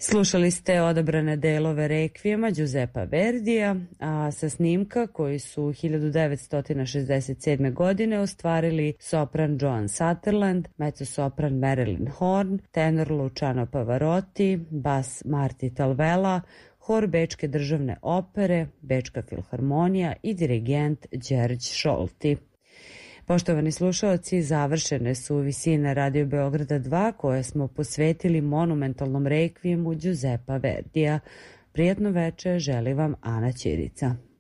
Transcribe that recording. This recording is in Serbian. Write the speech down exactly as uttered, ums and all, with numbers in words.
Slušali ste odabrane delove rekvijema Giuseppa Verdija, a sa snimka koji su hiljadu devetsto šezdeset sedme. godine ostvarili sopran Joan Sutherland, mezzosopran Marilyn Horne, tenor Luciano Pavarotti, bas Marti Talvela, hor Bečke državne opere, Bečka filharmonija i dirigent Đerđ Šolti. Poštovani slušaoci, završene su visine Radio Beograda dva koje smo posvetili monumentalnom rekvijemu Giuseppa Verdija. Prijatno veče želi vam Ana Ćirica.